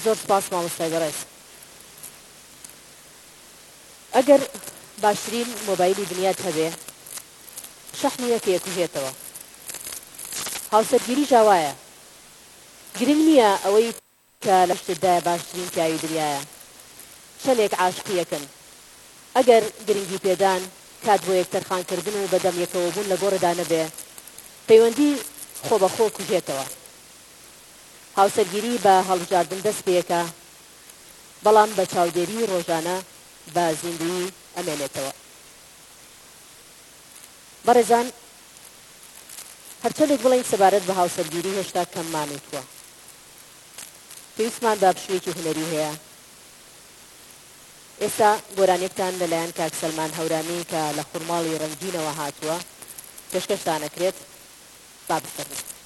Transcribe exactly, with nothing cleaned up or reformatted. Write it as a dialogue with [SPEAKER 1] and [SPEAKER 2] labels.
[SPEAKER 1] زۆر سپاس مامۆستای بەڕێز. ئەگەر باشترین مۆبایلی دنیات هەبێ شەحنی یەکە یەکوژێتەوە. هاوسەرگیری ژاوایە. گرنگ نییە ئەوەی کە لە شتتدایە باشترین پیاوی دنیایە. چەندێک عاشقی یەکەن. ئەگەر گرنگی پێدان کات بۆ یەکتەرخانکردن و بەدەم یەکەوە بوون لە گۆڕەدا نەبێ پەیوەندی خۆ بەخۆ کوژێتەوە. هاوسەرگیری بە هەڵبژاردن دەست پێیەکە بەڵام بە چاودێری ڕۆژانە بە زیندوی ئەمێنێتەوە. بەڕێزان هەرچەندێک بڵین سەبارەت بە هاوسەرگیری هێشتا کەممان وتووە. پێویستمان بە پشوویەکی هونەری هەیە. ئێستا گۆرانێکتان لەلایەن کاک سەلمان هەورانی کە لە خوڕماڵی ڕەنگینەوە هاتووە پێشکەشتان ئەکرێت با بفەرمێن.